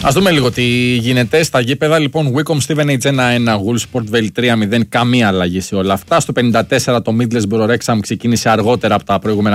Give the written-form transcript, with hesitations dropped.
Ας δούμε λίγο τι γίνεται στα γήπεδα. Λοιπόν, Wycombe Stevenage 1-1, Woolsport Vale 3-0. Καμία αλλαγή σε όλα αυτά. Στο 54 το Middlesbrough Wrexham ξεκίνησε αργότερα από τα προηγούμενα